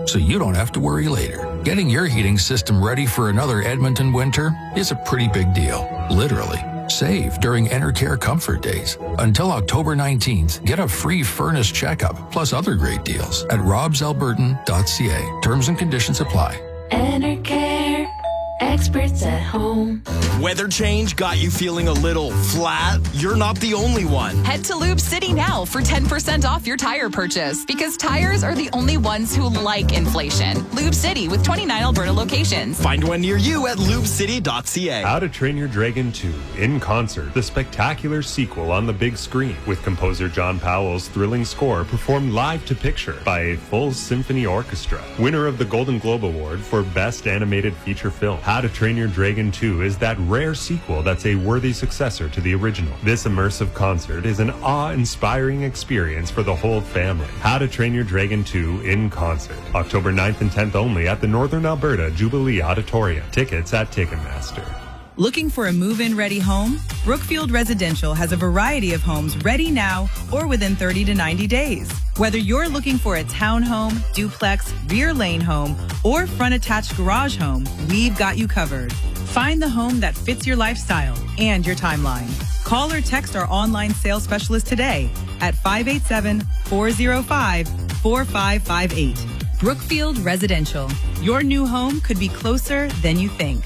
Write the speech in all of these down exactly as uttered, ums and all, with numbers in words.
so you don't have to worry later. Getting your heating system ready for another Edmonton winter is a pretty big deal, literally. Save during Enercare Comfort Days. Until October nineteenth, get a free furnace checkup plus other great deals at robs albertan dot c a. Terms and conditions apply. Enercare, experts at home. Weather change got you feeling a little flat? You're not the only one. Head to Lube City now for ten percent off your tire purchase, because tires are the only ones who like inflation. Lube City with twenty-nine Alberta locations. Find one near you at lube city dot c a. How to Train Your Dragon two in concert, the spectacular sequel on the big screen, with composer John Powell's thrilling score performed live to picture by a full symphony orchestra. Winner of the Golden Globe Award for Best Animated Feature Film. How to Train Your Dragon two is that rare sequel that's a worthy successor to the original. This immersive concert is an awe-inspiring experience for the whole family. How to Train Your Dragon two in concert. October ninth and tenth only at the Northern Alberta Jubilee Auditorium. Tickets at Ticketmaster. Looking for a move-in ready home? Brookfield Residential has a variety of homes ready now or within thirty to ninety days. Whether you're looking for a townhome, duplex, rear lane home, or front attached garage home, we've got you covered. Find the home that fits your lifestyle and your timeline. Call or text our online sales specialist today at five eight seven, four oh five, four five five eight. Brookfield Residential. Your new home could be closer than you think.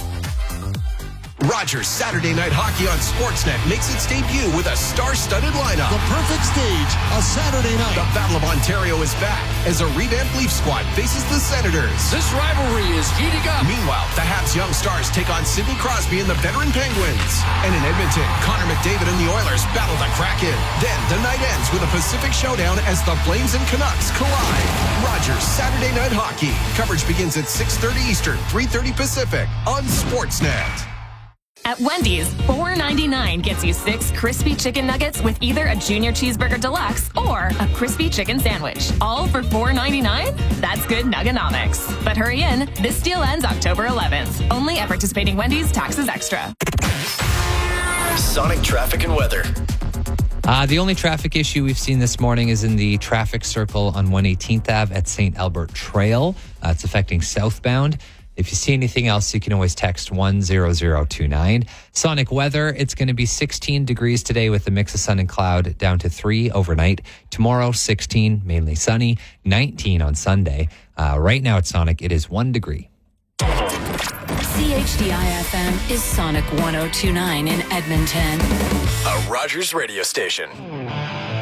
Rogers Saturday Night Hockey on Sportsnet makes its debut with a star-studded lineup. The perfect stage, a Saturday night. The Battle of Ontario is back as a revamped Leaf squad faces the Senators. This rivalry is heating up. Meanwhile, the Habs Young Stars take on Sidney Crosby and the veteran Penguins. And in Edmonton, Connor McDavid and the Oilers battle the Kraken. Then the night ends with a Pacific showdown as the Flames and Canucks collide. Rogers Saturday Night Hockey. Coverage begins at six thirty Eastern, three thirty Pacific on Sportsnet. At Wendy's, four ninety-nine gets you six crispy chicken nuggets with either a junior cheeseburger deluxe or a crispy chicken sandwich. All for four ninety-nine? That's good nuggenomics. But hurry in, this deal ends October eleventh. Only at participating Wendy's, taxes extra. Sonic traffic and weather. Uh, the only traffic issue we've seen this morning is in the traffic circle on one eighteenth Avenue at Saint Albert Trail. Uh, it's affecting southbound. If you see anything else, you can always text one zero zero two nine. Sonic weather, it's going to be sixteen degrees today with a mix of sun and cloud, down to three overnight. Tomorrow, sixteen, mainly sunny, nineteen on Sunday. Uh, right now at Sonic, it is one degree. C H D I F M is Sonic one oh two nine in Edmonton. A Rogers radio station.